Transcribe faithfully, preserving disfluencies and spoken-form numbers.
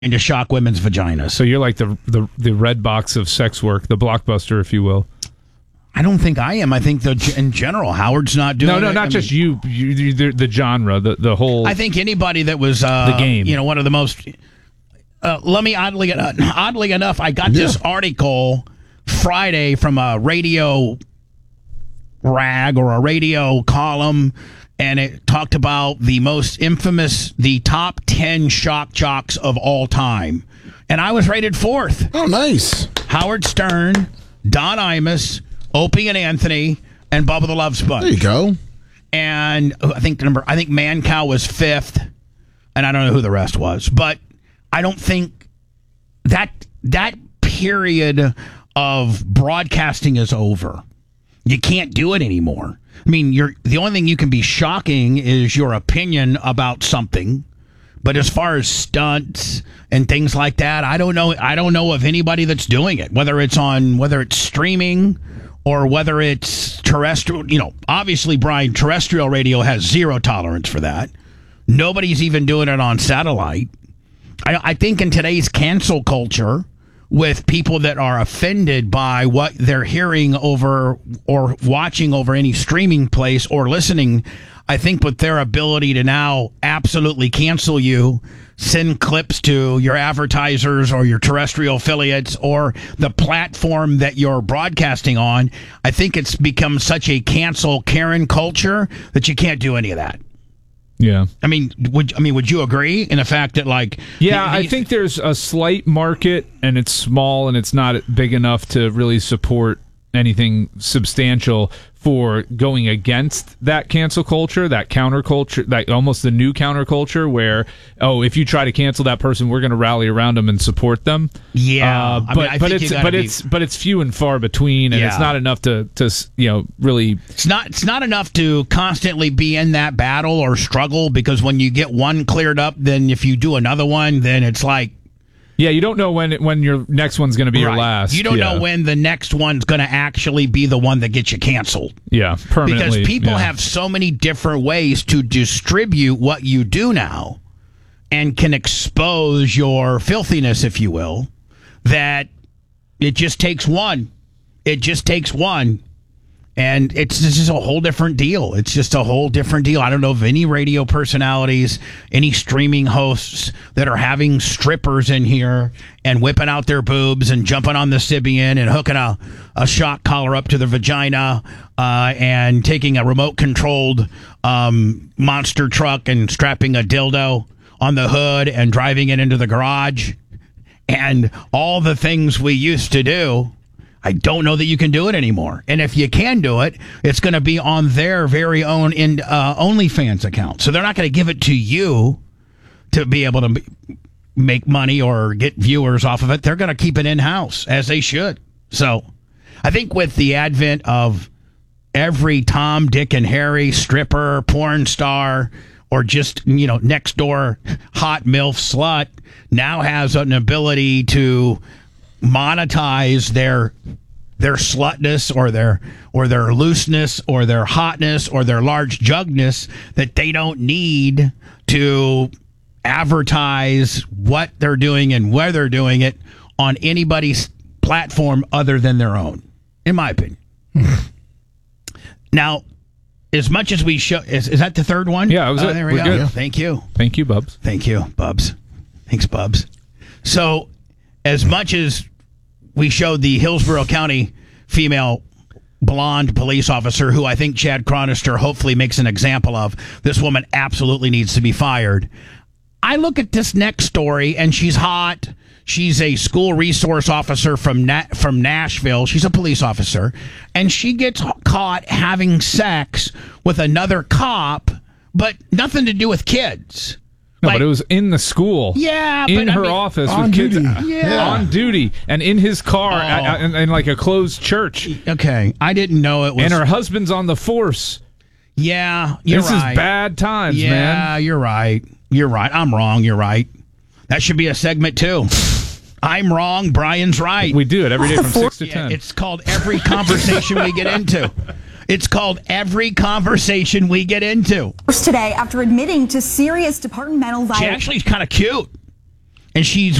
to shock women's vaginas. So you're like the the the red box of sex work, the Blockbuster, if you will. I don't think I am. I think the in general, Howard's not doing. No, no, it. not I just mean, you. you the, the genre, the the whole. I think anybody that was uh, the game. You know, one of the most. Uh, let me oddly uh, oddly enough, I got Yeah. this article Friday from a radio rag or a radio column, and it talked about the most infamous, the top ten shock jocks of all time, and I was rated fourth. Oh, nice. Howard Stern, Don Imus, Opie and Anthony, and Bubba the Love Sponge. There you go. And I think number I think Mancow was fifth, and I don't know who the rest was, but I don't think that that period of broadcasting is over. You can't do it anymore. I mean, you're the only thing you can be shocking is your opinion about something. But as far as stunts and things like that, I don't know. I don't know of anybody that's doing it. Whether it's on, whether it's streaming, or whether it's terrestrial. You know, obviously, Brian, terrestrial radio has zero tolerance for that. Nobody's even doing it on satellite. I, I think in today's cancel culture, with people that are offended by what they're hearing over or watching over any streaming place or listening, I think with their ability to now absolutely cancel you, send clips to your advertisers or your terrestrial affiliates or the platform that you're broadcasting on, I think it's become such a cancel Karen culture that you can't do any of that. Yeah. I mean, would I mean would you agree in the fact that like Yeah, the, the, I think there's a slight market, and it's small, and it's not big enough to really support anything substantial for going against that cancel culture, that counterculture, that almost the new counterculture where, oh, if you try to cancel that person, we're going to rally around them and support them. Yeah, uh, I but mean, I but think you it's gotta but be- it's but it's few and far between, and Yeah. it's not enough to to you know really. It's not it's not enough to constantly be in that battle or struggle, because when you get one cleared up, then if you do another one, then it's like Yeah, you don't know when when your next one's going to be your right. last. You don't yeah. know when the next one's going to actually be the one that gets you canceled. Yeah, permanently. Because people yeah. have so many different ways to distribute what you do now and can expose your filthiness, if you will, that it just takes one. It just takes one. And it's just a whole different deal. It's just a whole different deal. I don't know of any radio personalities, any streaming hosts that are having strippers in here and whipping out their boobs and jumping on the Sybian and hooking a, a shock collar up to their vagina uh, and taking a remote-controlled um, monster truck and strapping a dildo on the hood and driving it into the garage. And all the things we used to do, I don't know that you can do it anymore. And if you can do it, it's going to be on their very own in, uh, OnlyFans account. So they're not going to give it to you to be able to b- make money or get viewers off of it. They're going to keep it in-house, as they should. So I think with the advent of every Tom, Dick, and Harry stripper, porn star, or just, you know, next door hot MILF slut now has an ability to monetize their their slutness or their or their looseness or their hotness or their large jugness, that they don't need to advertise what they're doing and where they're doing it on anybody's platform other than their own, in my opinion. Now, as much as we show, is, is that the third one? Yeah, that was Oh, it. there we We're go. good. Thank you. Thank you, Bubs. Thank you, Bubs. Thanks, Bubs. So, as much as we showed the Hillsborough County female blonde police officer, who I think Chad Chronister hopefully makes an example of, this woman absolutely needs to be fired. I look at this next story, and she's hot. She's a school resource officer from Na- from Nashville. She's a police officer, and she gets caught having sex with another cop, but nothing to do with kids. No, Like- but it was in the school. Yeah, in but I her mean- office On with kids duty. uh, Yeah. on duty, and in his car, Oh. at- at- in, in like a closed church. Okay, I didn't know it was. And her husband's on the force. Yeah, you're this right. is bad times, yeah, man. you're right. You're right. I'm wrong. You're right. That should be a segment too. I'm wrong. Brian's right. We do it every day from six to Yeah, ten. it's called every conversation we get into. It's called every conversation we get into. Today, after admitting to serious departmental She violence. actually is kind of cute. and she's